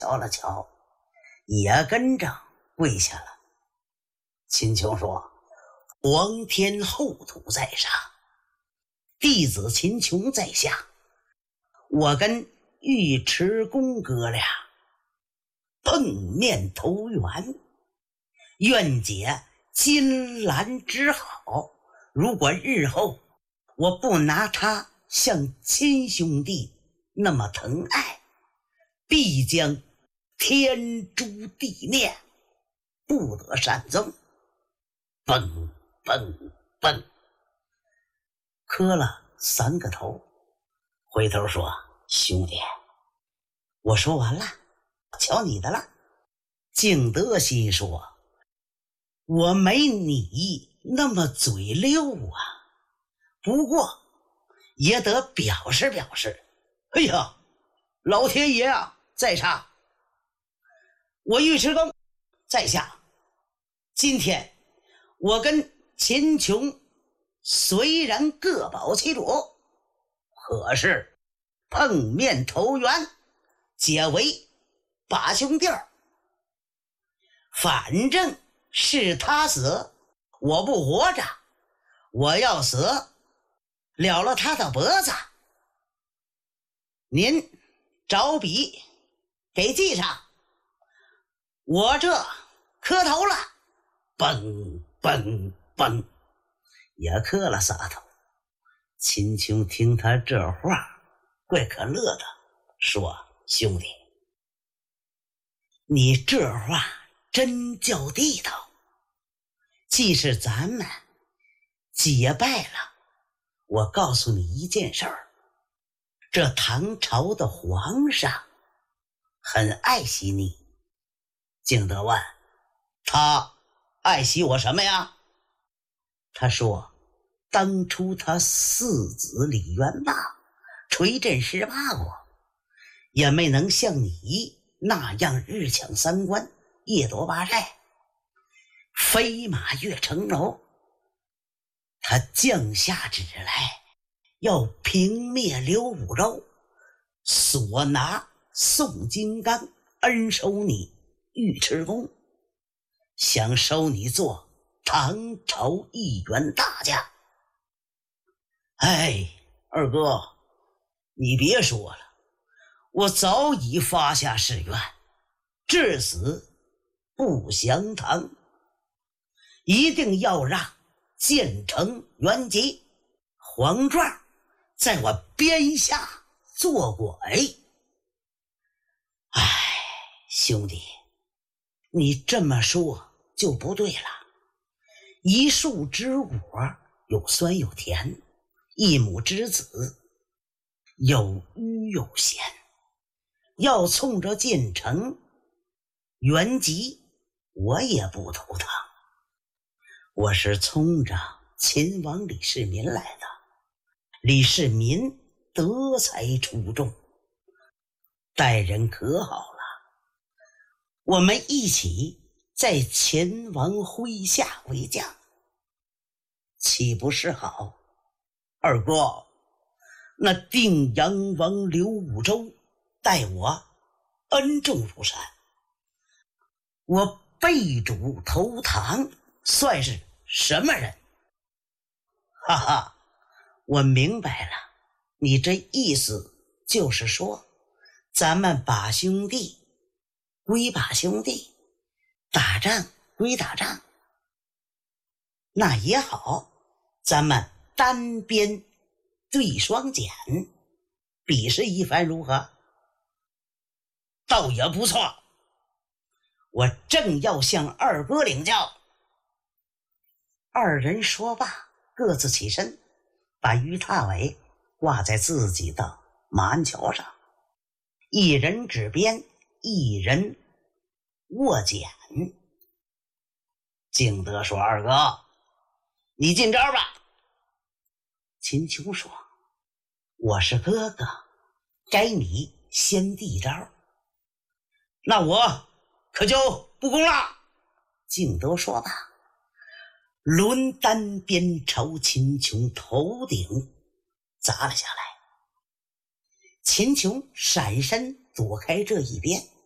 瞧了瞧，也跟着跪下了。秦琼说：皇天后土在上，弟子秦琼在下，我跟尉迟恭哥俩碰面投缘，愿解金兰之好。如果日后我不拿他像亲兄弟那么疼爱，必将天诛地灭，不得善终。蹦蹦蹦，磕了3个头，回头说：兄弟，我说完了，瞧你的了。敬德心说：我没你那么嘴溜啊，不过也得表示表示。哎呀，老天爷啊，在上，我尉迟恭在下，今天我跟秦琼虽然各保其主，可是碰面投缘，结为把兄弟儿。反正是他死，我不活着，我要死了了他的脖子。您找笔给记上，我这磕头了。蹦蹦蹦，也磕了3头。秦琼听他这话怪可乐的，说：兄弟，你这话真叫地道。既是咱们结拜了，我告诉你一件事儿，这唐朝的皇上很爱惜你。敬德问：他爱惜我什么呀？他说：当初他4子李元霸垂镇18国，也没能像你那样日抢3关，夜夺8寨，飞马跃城楼。他降下旨来，要平灭刘武周，所拿宋金刚，恩收你尉迟恭，想收你做唐朝一员大将。哎，二哥，你别说了，我早已发下誓愿，至死不降唐，一定要让建成元吉、黄壮在我边下做鬼。哎，兄弟，你这么说就不对了。一树之果有酸有甜，一母之子有愚有贤。要冲着建成元吉，我也不头疼。我是冲着秦王李世民来的，李世民德才出众，待人可好了，我们一起在秦王麾下为将，岂不是好？二哥，那定阳王刘武周待我恩重如山，我背主投唐，算是什么人？哈哈，我明白了，你这意思就是说，咱们把兄弟归把兄弟，打仗归打仗。那也好，咱们单边对双锏，比试一番如何？倒也不错，我正要向二哥领教。二人说罢，各自起身，把于踏尾挂在自己的马鞍桥上，一人指鞭，一人握锏。敬德说：二哥，你进招吧。秦琼说：我是哥哥，该你先递招。那我可就不攻了。敬德说罢，抡单鞭朝秦琼头顶砸了下来。秦琼闪身躲开这一边，